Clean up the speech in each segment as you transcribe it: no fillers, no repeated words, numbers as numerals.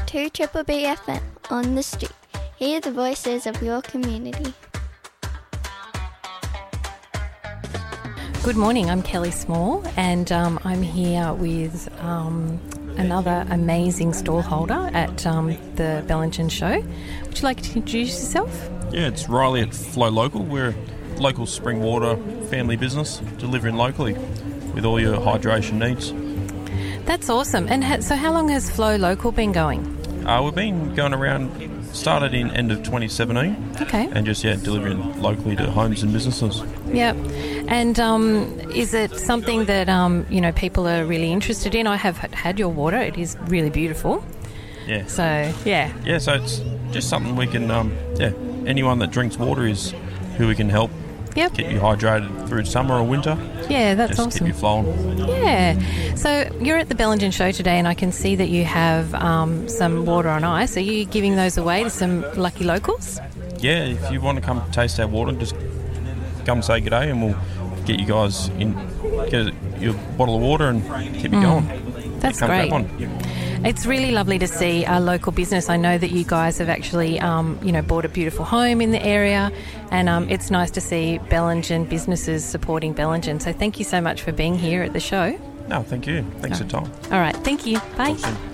2 Triple B FM on the street. Hear the voices of your community. Good morning, I'm Kelly Small and I'm here with another amazing stallholder at the Bellingen Show. Would you like to introduce yourself? Yeah, it's Riley at Flow Local. We're a local spring water family business delivering locally with all your hydration needs. That's awesome. And so how long has Flow Local been going? We've been going around, started in end of 2017. Okay. And just, delivering locally to homes and businesses. Yep. And is it something that, people are really interested in? I have had your water. It is really beautiful. Yeah. So, yeah. Yeah, so it's just something we can, anyone that drinks water is who we can help. Yep. Get you hydrated through summer or winter. Yeah, that's just awesome. Keep you flowing. Yeah. So you're at the Bellingen Show today and I can see that you have some water on ice. Are you giving those away to some lucky locals? Yeah, if you want to come taste our water, just come say good day and we'll get you guys in, get your bottle of water and keep you going. That's great. It's really lovely to see a local business. I know that you guys have actually, bought a beautiful home in the area, and it's nice to see Bellingen businesses supporting Bellingen. So thank you so much for being here at the show. No, thank you. Thanks for your time. All right, thank you. Bye.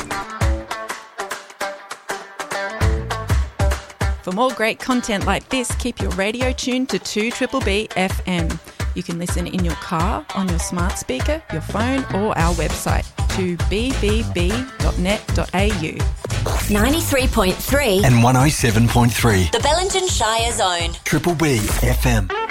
For more great content like this, keep your radio tuned to 2 Triple B FM. You can listen in your car, on your smart speaker, your phone, or our website, 2bbb.net.au. 93.3 and 107.3. The Bellingen Shire Zone. Triple B FM.